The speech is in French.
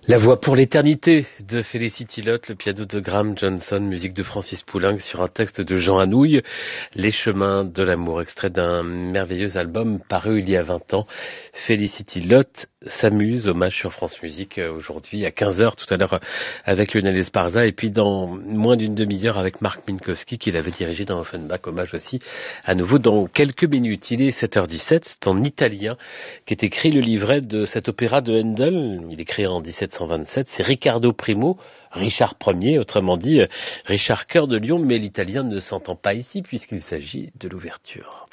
La voix pour l'éternité de Felicity Lott, le piano de Graham Johnson, musique de Francis Poulenc sur un texte de Jean Anouilh, Les chemins de l'amour, extrait d'un merveilleux album paru il y a 20 ans. Felicity Lott s'amuse, hommage sur France Musique aujourd'hui à 15h tout à l'heure avec Lionel Esparza et puis dans moins d'une demi-heure avec Marc Minkowski qui l'avait dirigé dans Offenbach, hommage aussi à nouveau dans quelques minutes. Il est 7h17, c'est en italien qu'est écrit le livret de cet opéra de Handel. Il est créé en 1727, c'est Riccardo Primo, Richard Ier, autrement dit Richard Cœur de Lion, mais l'italien ne s'entend pas ici puisqu'il s'agit de l'ouverture.